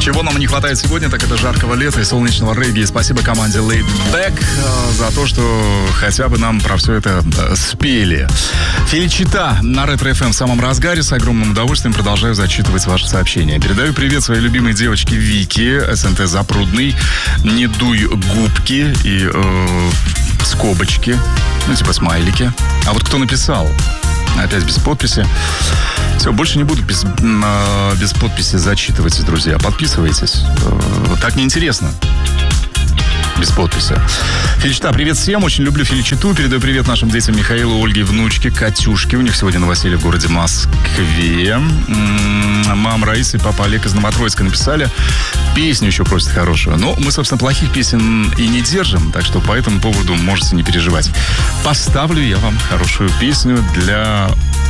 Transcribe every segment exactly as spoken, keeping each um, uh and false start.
Чего нам не хватает сегодня, так это жаркого лета и солнечного регги. Спасибо команде Laid Back за то, что хотя бы нам про все это спели. Феличита на Ретро-эф эм в самом разгаре. С огромным удовольствием продолжаю зачитывать ваши сообщения. Передаю привет своей любимой девочке Вике, СНТ Запрудный, Не дуй губки и э, скобочки, ну типа смайлики. А вот кто написал? Опять без подписи. Все, больше не буду без, э, без подписи зачитывать, друзья. Подписывайтесь. Э, так неинтересно. Без подписи. Феличита, привет всем. Очень люблю Феличиту. Передаю привет нашим детям Михаилу, Ольге, внучке, Катюшке. У них сегодня новоселье в городе Москве. М-м, мама Раиса и папа Олег из Новотроицка написали. Песню еще просят хорошую. Но мы, собственно, плохих песен и не держим. Так что по этому поводу можете не переживать. Поставлю я вам хорошую песню для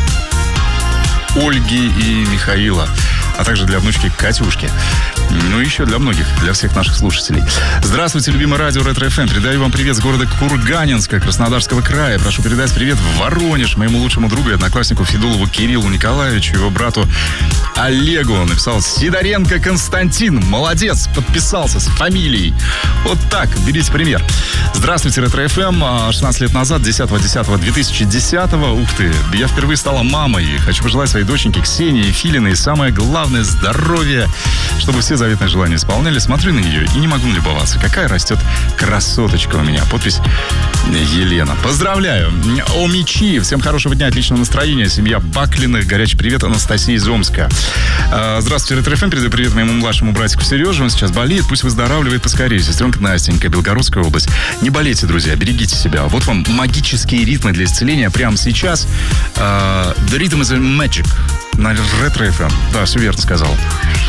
Ольги и Михаила, а также для внучки Катюшки. Ну и еще для многих, для всех наших слушателей. Здравствуйте, любимое радио Ретро-эф эм. Передаю вам привет с города Курганинска, Краснодарского края. Прошу передать привет в Воронеж моему лучшему другу и однокласснику Федулову Кириллу Николаевичу, его брату Олегу. Он написал: Сидоренко Константин. Молодец, подписался с фамилией. Вот так, берите пример. Здравствуйте, Ретро-эф эм. шестнадцать лет назад, десятого десятого две тысячи десятого, ух ты, я впервые стала мамой. Хочу пожелать своей доченьке Ксении Филиной самое главное — здоровье, чтобы все заветные желания исполняли. Смотрю на нее и не могу налюбоваться. Какая растет красоточка у меня. Подпись Елена. Поздравляю. О мечи. Всем хорошего дня, отличного настроения. Семья Баклиных. Горячий привет Анастасии из Омска. Здравствуйте, Ретро-эф эм. Передаю привет моему младшему братику Сереже. Он сейчас болеет. Пусть выздоравливает поскорее. Сестренка Настенька, Белгородская область. Не болейте, друзья. Берегите себя. Вот вам магические ритмы для исцеления прямо сейчас. The Rhythm is a Magic на Ретро-эф эм. Да, все верно сказал.